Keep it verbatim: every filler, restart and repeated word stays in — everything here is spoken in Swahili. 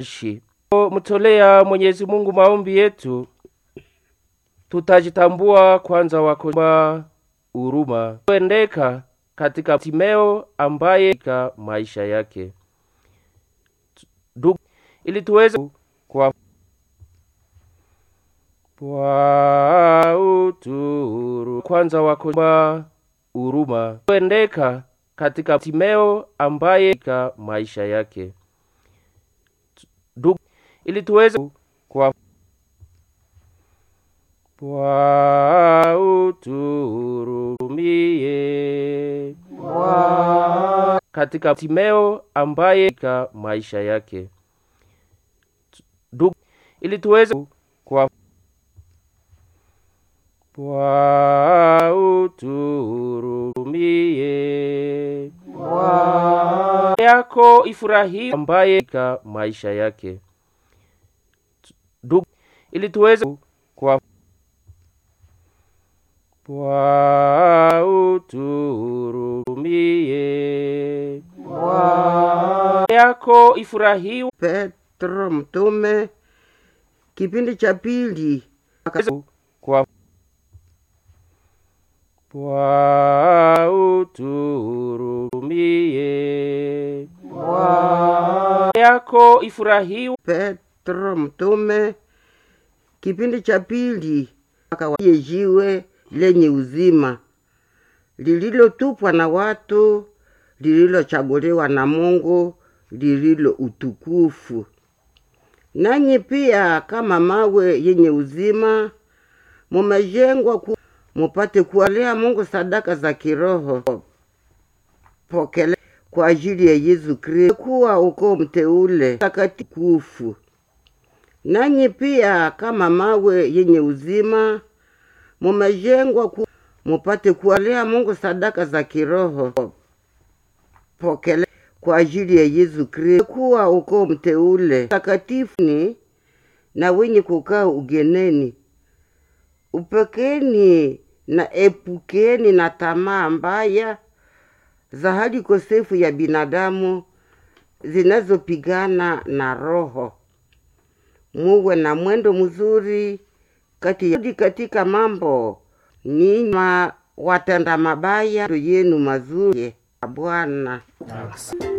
Mtolea Mwenyezi Mungu maombi yetu, tutajitambua kwanza wako huruma kuendeka katika Timeo ambaye katika maisha yake Duk, ili tuweze kwa kwa uturu kwanza wako huruma kuendeka katika Timeo ambaye katika maisha yake Duk, ili tuweze kwa kwa uturumie kwa katika Timeo ambaye katika maisha yake Duk, ili tuweze kwa kwa uturumie kwa yako ifurahi ambaye katika maisha yake Duk, ili tuweze kwa kwa uturumie kwa yako ifurahi. Petro mtume kipindi cha pili kwa kwa uturumie kwa yako ifurahi. Petro mtume kipindi cha pili akawaye jiwe lenye uzima lililotupwa na watu, lililochaguliwa na Mungu, lililo utukufu. Nanyi pia kama mawe yenye uzima mumejengwa ku, mupate kuwalea Mungu sadaka za kiroho pokele kwa ajili ya Yesu Kristo, kuwa uko mteule takatifu. Nanyi pia kama mawe yenye uzima mumejengwa ku, mupate kuwalea Mungu sadaka za kiroho pokele kwa ajili ya Yesu Kristo, kuwa uko mteule takatifu ni na wenye kukaa ugeneni. Upekeni na epukeni na tamaa mbaya za hali kosefu ya binadamu zinazopigana na roho. Muwe na mwendo mzuri kati katika mambo, ninyi watenda mabaya yenu mazuri. Bwana